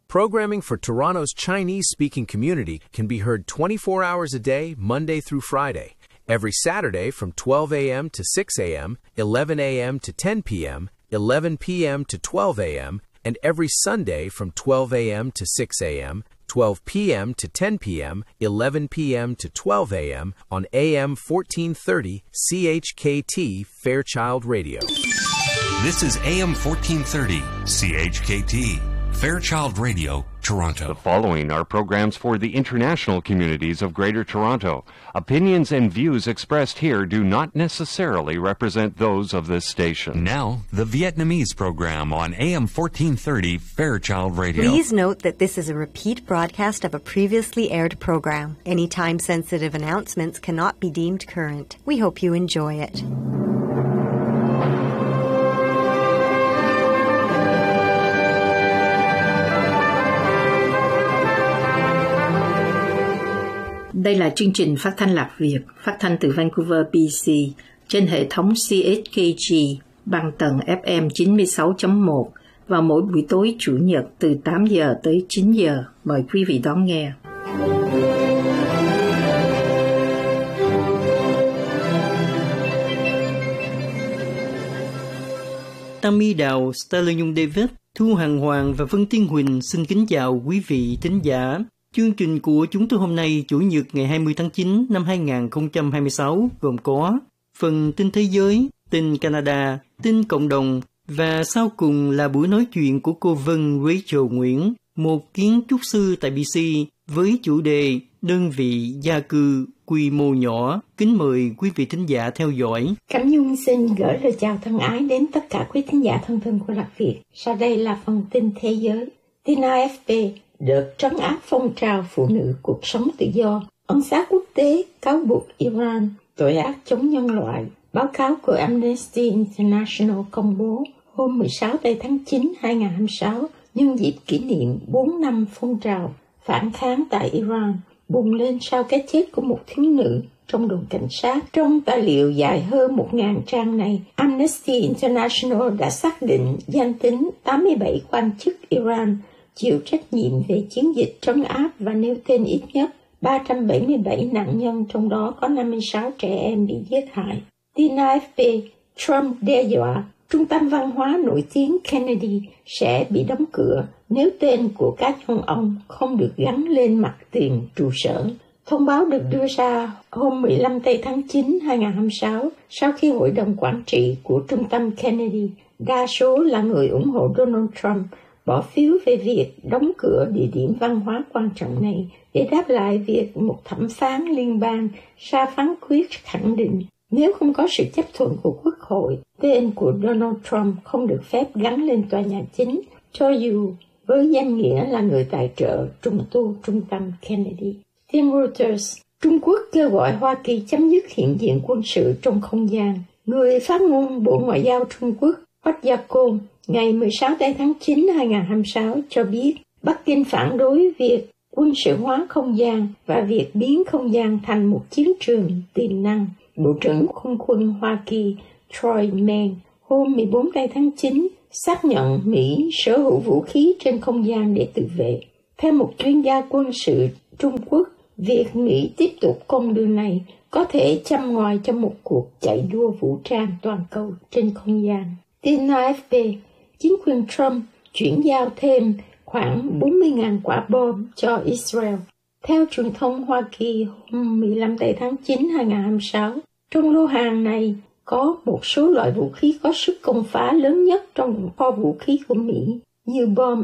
Programming for Toronto's Chinese-speaking community can be heard 24 hours a day, Monday through Friday. Every Saturday from 12 a.m. to 6 a.m., 11 a.m. to 10 p.m., 11 p.m. to 12 a.m., and every Sunday from 12 a.m. to 6 a.m., 12 p.m. to 10 p.m., 11 p.m. to 12 a.m. on AM 1430 CHKT Fairchild Radio. This is AM 1430 CHKT Fairchild Radio, Toronto. The following are programs for the international communities of Greater Toronto. Opinions and views expressed here do not necessarily represent those of this station. Now, the Vietnamese program on AM 1430 Fairchild Radio. Please note that this is a repeat broadcast of a previously aired program. Any time-sensitive announcements cannot be deemed current. We hope you enjoy it. Đây là chương trình phát thanh Lạc Việt, phát thanh từ Vancouver, BC, trên hệ thống CHKG bằng tần FM 96.1 vào mỗi buổi tối Chủ nhật từ 8 giờ tới 9 giờ. Mời quý vị đón nghe. Tammy Đào, Sterling Nhung David, Thu Hằng Hoàng và Vân Tiên Huỳnh xin kính chào quý vị thính giả. Chương trình của chúng tôi hôm nay, Chủ nhật ngày 20 tháng 9 năm 2026, gồm có phần tin thế giới, tin Canada, tin cộng đồng và sau cùng là buổi nói chuyện của cô Vân Rachel Nguyễn, một kiến trúc sư tại BC với chủ đề đơn vị gia cư quy mô nhỏ. Kính mời quý vị thính giả theo dõi. Cẩm Nhung xin gửi lời chào thân ái đến tất cả quý thính giả thân thân của Lạc Việt. Sau đây là phần tin thế giới. Tin AFP. Đợt trấn áp phong trào phụ nữ cuộc sống tự do. Ân xá quốc tế cáo buộc Iran tội ác chống nhân loại. Báo cáo của Amnesty International công bố hôm 16 tháng 9 2026 nhân dịp kỷ niệm 4 năm phong trào phản kháng tại Iran bùng lên sau cái chết của một thiếu nữ trong đồn cảnh sát. Trong tài liệu dài hơn 1.000 trang này, Amnesty International đã xác định danh tính 87 quan chức Iran chịu trách nhiệm về chiến dịch trấn áp và nêu tên ít nhất 377 nạn nhân, trong đó có 56 trẻ em bị giết hại. Tin AFP, Trump đe dọa Trung tâm văn hóa nổi tiếng Kennedy sẽ bị đóng cửa nếu tên của cá nhân ông không được gắn lên mặt tiền trụ sở. Thông báo được đưa ra hôm 15 tháng 9 2026 sau khi Hội đồng Quản trị của Trung tâm Kennedy, đa số là người ủng hộ Donald Trump, bỏ phiếu về việc đóng cửa địa điểm văn hóa quan trọng này để đáp lại việc một thẩm phán liên bang ra phán quyết khẳng định nếu không có sự chấp thuận của Quốc hội, tên của Donald Trump không được phép gắn lên tòa nhà chính, cho dù với danh nghĩa là người tài trợ trùng tu trung tâm Kennedy. Tin Reuters, Trung Quốc kêu gọi Hoa Kỳ chấm dứt hiện diện quân sự trong không gian. Người phát ngôn Bộ Ngoại giao Trung Quốc Hoắc Gia Côn ngày 16 tháng 9 2026 cho biết Bắc Kinh phản đối việc quân sự hóa không gian và việc biến không gian thành một chiến trường tiềm năng. Bộ trưởng Không quân Hoa Kỳ Troy Mann hôm 14 tháng 9 xác nhận Mỹ sở hữu vũ khí trên không gian để tự vệ. Theo một chuyên gia quân sự Trung Quốc, việc Mỹ tiếp tục con đường này có thể châm ngòi cho một cuộc chạy đua vũ trang toàn cầu trên không gian. Tin AFP, chính quyền Trump chuyển giao thêm khoảng 40.000 quả bom cho Israel. Theo truyền thông Hoa Kỳ hôm 15 tháng 9 2026, trong lô hàng này có một số loại vũ khí có sức công phá lớn nhất trong kho vũ khí của Mỹ, như bom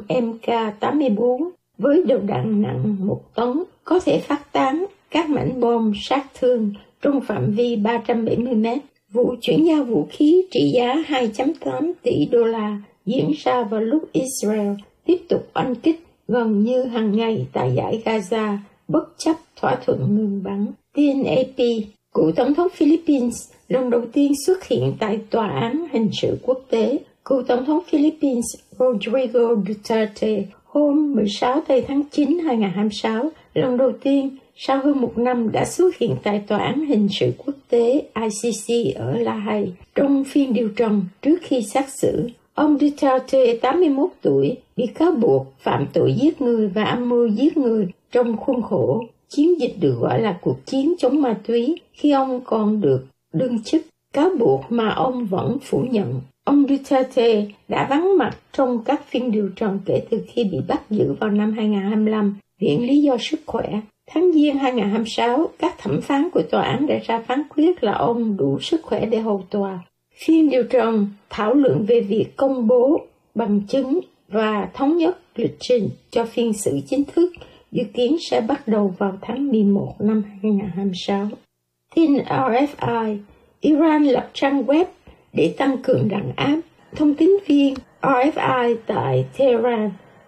MK-84 với đầu đạn nặng 1 tấn, có thể phát tán các mảnh bom sát thương trong phạm vi 370 mét. Vụ chuyển giao vũ khí trị giá 2.8 tỷ đô la diễn ra vào lúc Israel tiếp tục oanh kích gần như hàng ngày tại dải Gaza, bất chấp thỏa thuận ngừng bắn. Tin AP, cựu Tổng thống Philippines lần đầu tiên xuất hiện tại Tòa án Hình sự Quốc tế. Cựu Tổng thống Philippines Rodrigo Duterte hôm 16 tháng 9 2026 lần đầu tiên sau hơn 1 năm đã xuất hiện tại Tòa án Hình sự Quốc tế ICC ở La Hay trong phiên điều trần trước khi xét xử. Ông Duterte, 81 tuổi, bị cáo buộc phạm tội giết người và âm mưu giết người trong khuôn khổ chiến dịch được gọi là cuộc chiến chống ma túy khi ông còn được đương chức, cáo buộc mà ông vẫn phủ nhận. Ông Duterte đã vắng mặt trong các phiên điều trần kể từ khi bị bắt giữ vào năm 2025, viện lý do sức khỏe. Tháng Giêng 2026, các thẩm phán của tòa án đã ra phán quyết là ông đủ sức khỏe để hầu tòa. Phiên điều trần thảo luận về việc công bố bằng chứng và thống nhất lịch trình cho phiên xử chính thức dự kiến sẽ bắt đầu vào tháng 11 năm 2026. Tin RFI, Iran lập trang web để tăng cường đàn áp. Thông tín viên RFI tại Tehran,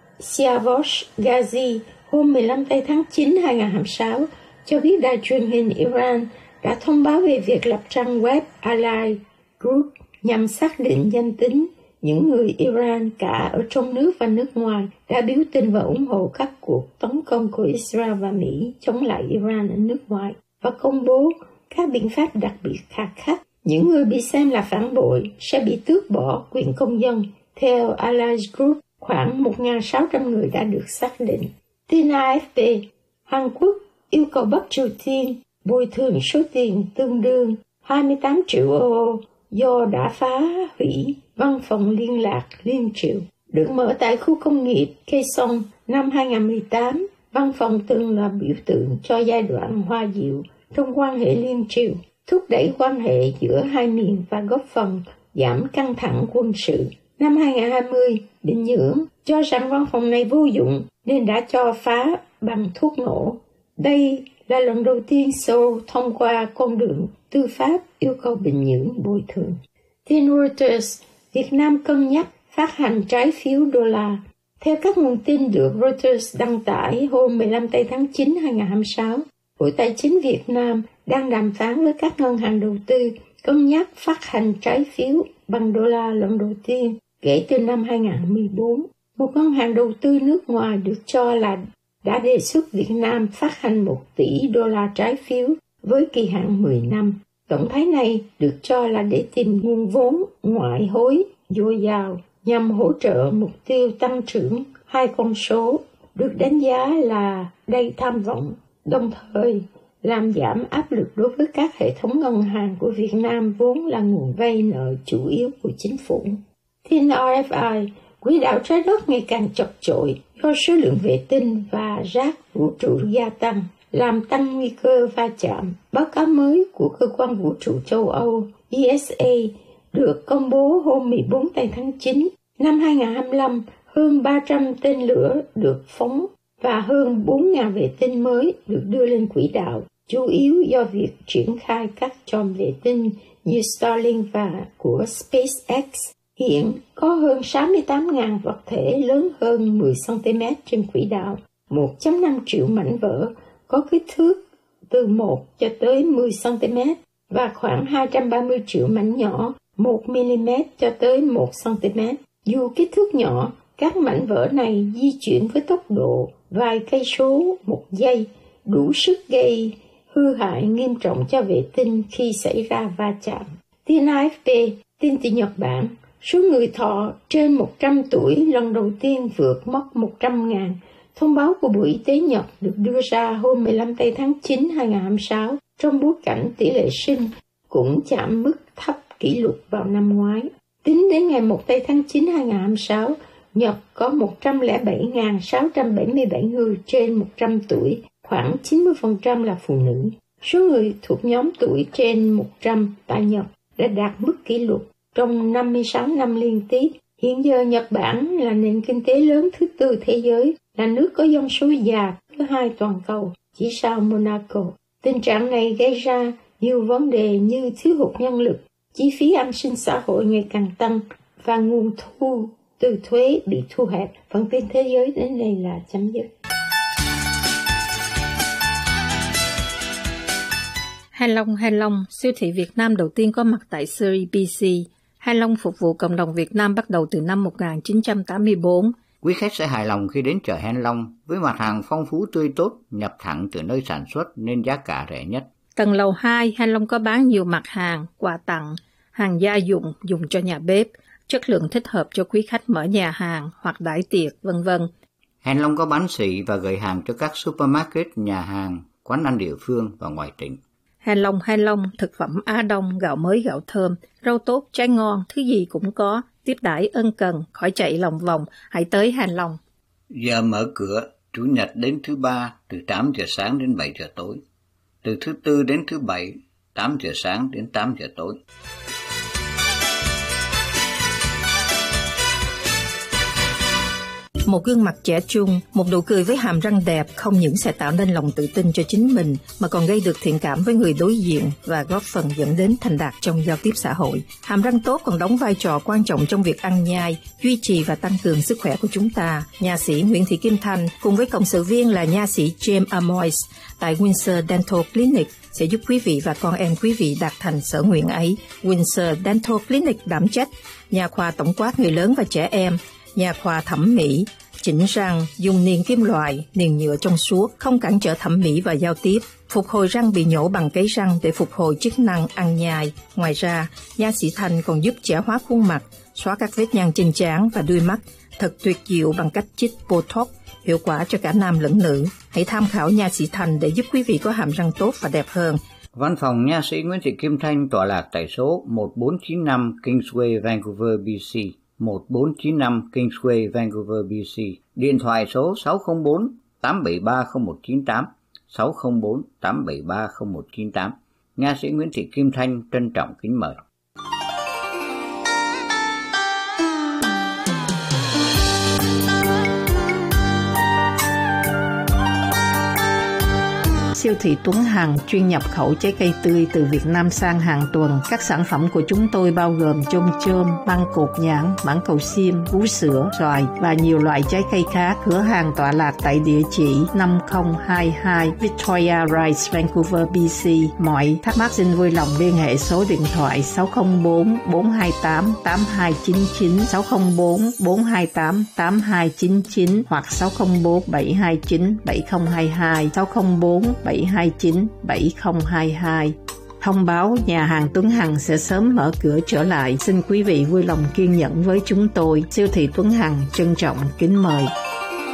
Siavosh Ghazi, hôm 15 tháng 9 2026 cho biết đài truyền hình Iran đã thông báo về việc lập trang web Ally Group nhằm xác định danh tính những người Iran cả ở trong nước và nước ngoài đã biểu tình và ủng hộ các cuộc tấn công của Israel và Mỹ chống lại Iran ở nước ngoài và công bố các biện pháp đặc biệt hà khắc. Những người bị xem là phản bội sẽ bị tước bỏ quyền công dân. Theo Allies Group, khoảng 1.600 người đã được xác định. Tin AFP, Hàn Quốc yêu cầu Bắc Triều Tiên bồi thường số tiền tương đương 28 triệu euro do đã phá hủy văn phòng liên lạc liên triều. Được mở tại khu công nghiệp Kaesong năm 2018, văn phòng từng là biểu tượng cho giai đoạn hoa dịu trong quan hệ liên triều, thúc đẩy quan hệ giữa hai miền và góp phần giảm căng thẳng quân sự. Năm 2020, Bình Nhưỡng cho rằng văn phòng này vô dụng nên đã cho phá bằng thuốc nổ. Đây là lần đầu tiên Seoul thông qua con đường tư pháp yêu cầu Bình Nhưỡng bồi thường. Tin Reuters, Việt Nam cân nhắc phát hành trái phiếu đô la. Theo các nguồn tin được Reuters đăng tải hôm 15 tháng 9 2026, Bộ Tài chính Việt Nam đang đàm phán với các ngân hàng đầu tư cân nhắc phát hành trái phiếu bằng đô la lần đầu tiên kể từ năm 2014. Một ngân hàng đầu tư nước ngoài được cho là đã đề xuất Việt Nam phát hành 1 tỷ đô la trái phiếu với kỳ hạn 10 năm. Động thái này được cho là để tìm nguồn vốn ngoại hối dồi dào nhằm hỗ trợ mục tiêu tăng trưởng hai con số được đánh giá là đầy tham vọng, đồng thời làm giảm áp lực đối với các hệ thống ngân hàng của Việt Nam vốn là nguồn vay nợ chủ yếu của chính phủ. Tin RFI, quỹ đạo trái đất ngày càng chật chội do số lượng vệ tinh và rác vũ trụ gia tăng, làm tăng nguy cơ va chạm. Báo cáo mới của Cơ quan Vũ trụ châu Âu ESA được công bố hôm 14 tháng 9 năm 2025, hơn 300 tên lửa được phóng và hơn 4.000 vệ tinh mới được đưa lên quỹ đạo, chủ yếu do việc triển khai các chòm vệ tinh như Starlink và của SpaceX. Hiện có hơn 68.000 vật thể lớn hơn 10 cm trên quỹ đạo, 1.5 triệu mảnh vỡ có kích thước từ 1 cho tới 10 cm và khoảng 230 triệu mảnh nhỏ 1 mm cho tới 1 cm. Dù kích thước nhỏ, các mảnh vỡ này di chuyển với tốc độ vài cây số một giây, đủ sức gây hư hại nghiêm trọng cho vệ tinh khi xảy ra va chạm. Tin AFP, tin từ Nhật Bản, số người thọ trên 100 tuổi lần đầu tiên vượt mốc 100.000. Thông báo của Bộ Y tế Nhật được đưa ra hôm 15 tháng 9 2026 trong bối cảnh tỷ lệ sinh cũng chạm mức thấp kỷ lục vào năm ngoái. Tính đến ngày 1 tháng 9 2026, Nhật có 107.677 người trên 100 tuổi, khoảng 90% là phụ nữ. Số người thuộc nhóm tuổi trên 100 tại Nhật đã đạt mức kỷ lục trong 56 năm liên tiếp. Hiện giờ Nhật Bản là nền kinh tế lớn thứ tư thế giới, là nước có dân số già thứ hai toàn cầu, chỉ sau Monaco. Tình trạng này gây ra nhiều vấn đề như thiếu hụt nhân lực, chi phí an sinh xã hội ngày càng tăng và nguồn thu từ thuế bị thu hẹp. Phần tin thế giới đến đây là chấm dứt. Hai Long, siêu thị Việt Nam đầu tiên có mặt tại Surrey, BC. Hai Long phục vụ cộng đồng Việt Nam bắt đầu từ năm 1984. Quý khách sẽ hài lòng khi đến chợ Hen Long với mặt hàng phong phú tươi tốt, nhập thẳng từ nơi sản xuất nên giá cả rẻ nhất. Tầng lầu 2, Hen Long có bán nhiều mặt hàng, quà tặng, hàng gia dụng dùng cho nhà bếp. chất lượng thích hợp cho quý khách mở nhà hàng hoặc đãi tiệc, v.v. Hàn Long có bán xỉ và gửi hàng cho các supermarket, nhà hàng, quán ăn địa phương và ngoài tỉnh. Hàn Long, thực phẩm Á Đông, gạo mới, gạo thơm, rau tốt, trái ngon, thứ gì cũng có, tiếp đãi ân cần, khỏi chạy lòng vòng, hãy tới Hàn Long. Giờ mở cửa, Chủ nhật đến thứ Ba từ 8 giờ sáng đến 7 giờ tối, từ thứ Tư đến thứ Bảy 8 giờ sáng đến 8 giờ tối. Một gương mặt trẻ trung, một nụ cười với hàm răng đẹp không những sẽ tạo nên lòng tự tin cho chính mình mà còn gây được thiện cảm với người đối diện và góp phần dẫn đến thành đạt trong giao tiếp xã hội. Hàm răng tốt còn đóng vai trò quan trọng trong việc ăn nhai, duy trì và tăng cường sức khỏe của chúng ta. Nha sĩ Nguyễn Thị Kim Thanh cùng với cộng sự viên là nha sĩ James Amois tại Windsor Dental Clinic sẽ giúp quý vị và con em quý vị đạt thành sở nguyện ấy. Windsor Dental Clinic đảm trách nha khoa tổng quát người lớn và trẻ em, nha khoa thẩm mỹ, chỉnh răng, dùng niền kim loại, niền nhựa trong suốt, không cản trở thẩm mỹ và giao tiếp, phục hồi răng bị nhổ bằng cấy răng để phục hồi chức năng ăn nhai. Ngoài ra, nha sĩ Thanh còn giúp trẻ hóa khuôn mặt, xóa các vết nhăn trên trán và đuôi mắt, thật tuyệt diệu bằng cách chích Botox, hiệu quả cho cả nam lẫn nữ. Hãy tham khảo nha sĩ Thanh để giúp quý vị có hàm răng tốt và đẹp hơn. Văn phòng nha sĩ Nguyễn Thị Kim Thanh tọa lạc tại số 1495 Kingsway, Vancouver, BC. 1495 Kingsway, Vancouver, BC. Điện thoại số 604-873-0198, 604-873-0198. Nha sĩ Nguyễn Thị Kim Thanh trân trọng kính mời. Siêu thị Tuấn Hằng chuyên nhập khẩu trái cây tươi từ Việt Nam sang hàng tuần. Các sản phẩm của chúng tôi bao gồm chôm chôm, măng cột nhãn, mãng cầu xiêm, vú sữa, xoài và nhiều loại trái cây khác. Cửa hàng tọa lạc tại địa chỉ 5022 Victoria Rise, Vancouver, BC. Mọi thắc mắc xin vui lòng liên hệ số điện thoại 604-428-8299, 604-428-8299 hoặc 604-729-7022, 604-729-7022. Thông báo nhà hàng Tuấn Hằng sẽ sớm mở cửa trở lại. Xin quý vị vui lòng kiên nhẫn với chúng tôi. Siêu thị Tuấn Hằng trân trọng kính mời.